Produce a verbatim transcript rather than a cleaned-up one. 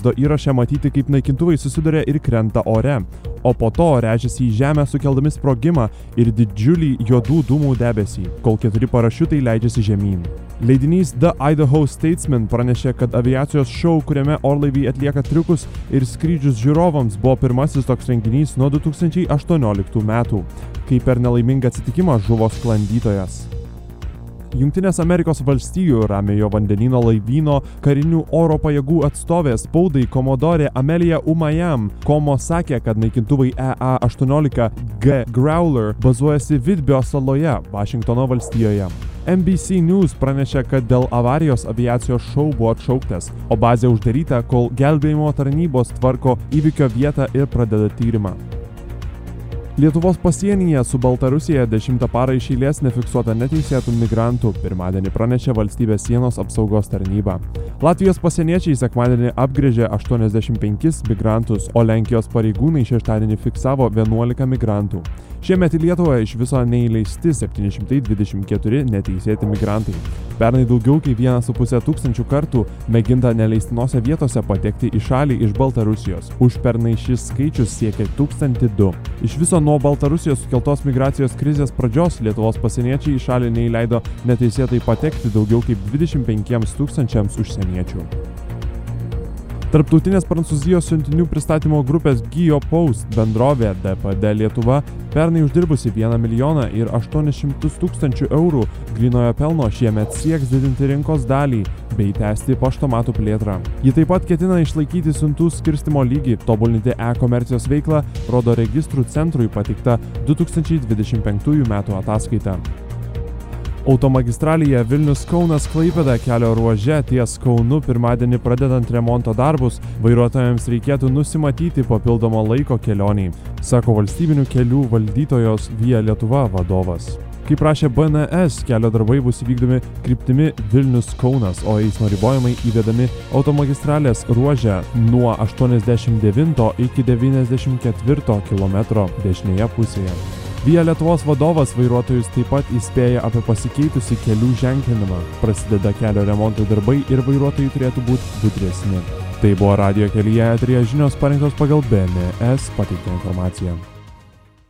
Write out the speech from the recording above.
vaizdo įraše matyti, kaip naikintuvai susiduria ir krenta ore, o po to rėžiasi į žemę sukeldami sprogimą ir didžiulį juodų dūmų debesį, kol keturi parašiutai leidžiasi žemyn. Leidinys The Idaho Statesman pranešė, kad aviacijos šou, kuriame orlaiviai atlieka triukus ir skrydžius žiūrovams, buvo pirmasis toks renginys nuo du tūkstančiai aštuonioliktų metų, kai per nelaimingą atsitikimą žuvo sklandytojas. Jungtinės Amerikos valstijų Ramiojo vandenyno laivyno karinių oro pajėgų atstovė spaudai komodorė Amelia Umayam Komo sakė, kad naikintuvai E A aštuoniolika G Growler bazuojasi Vidbio saloje, Vašingtono valstijoje. N B C News pranešė, kad dėl avarijos aviacijos šou buvo atšauktas, o bazė uždaryta, kol gelbėjimo tarnybos tvarko įvykio vietą ir pradeda tyrimą. Lietuvos pasienyje su Baltarusija dešimtą parą iš eilės nefiksuota neteisėtų migrantų, pirmadienį pranešė valstybės sienos apsaugos tarnyba. Latvijos pasieniečiai sekmadienį apgręžė aštuoniasdešimt penkis migrantus, o Lenkijos pareigūnai šeštadienį fiksavo vienuolika migrantų. Šiemet į Lietuvą iš viso neįleisti septyni šimtai dvidešimt keturi neteisėti migrantai. Pernai daugiau kaip vienas su puse tūkstančių kartų mėginta neleistinose vietose patekti į šalį iš Baltarusijos. Užpernai šis skaičius siekia tūkstantį du. Iš viso nuo Baltarusijos sukeltos migracijos krizės pradžios Lietuvos pasieniečiai į šalį neįleido neteisėtai patekti daugiau kaip dvidešimt penkiems tūkstančiams užsieniečių. Tarptautinės Prancūzijos siuntinių pristatymo grupės Gio Post bendrovė D P D Lietuva pernai uždirbusi vieną milijoną ir aštuonis šimtus tūkstančių eurų grynojo pelno šiemet sieks didinti rinkos dalį bei tęsti paštomatų plėtrą. Ji taip pat ketina išlaikyti siuntų skirstymo lygį, tobulinti e-komercijos veiklą, rodo registrų centrui pateikta du tūkstančiai dvidešimt penktųjų metų ataskaita. Automagistralėje Vilnius-Kaunas-Klaipėda kelio ruože ties Kaunu pirmadienį pradedant remonto darbus, vairuotojams reikėtų nusimatyti papildomo laiko kelioniai, sako valstybinių kelių valdytojos Via Lietuva vadovas. Kaip prašė B N S, kelio darbai bus įvykdomi kryptimi Vilnius-Kaunas, o eismo ribojimai įvedami automagistralės ruože nuo aštuoniasdešimt devinto iki devyniasdešimt ketvirto kilometro dešinėje pusėje. Via Lietuvos vadovas vairuotojus taip pat įspėja apie pasikeitusį kelių ženklinimą. Prasideda kelio remonto darbai ir vairuotojai turėtų būti budresni. Tai buvo radijo kelyje eteryje žinios parengtos pagal B N S pateiktą informaciją.